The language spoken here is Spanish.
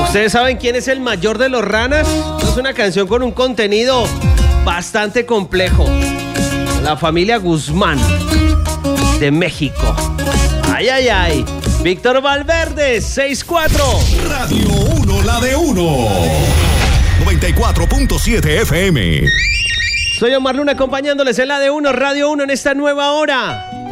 ¿Ustedes saben quién es el mayor de los ranas? Es una canción con un contenido bastante complejo. La familia Guzmán de México. Ay, ay, ay. Víctor Valverde, 6-4. Radio 1, la de 1. 94.7 FM. Soy Omar Luna acompañándoles en la de 1, Radio 1 en esta nueva hora.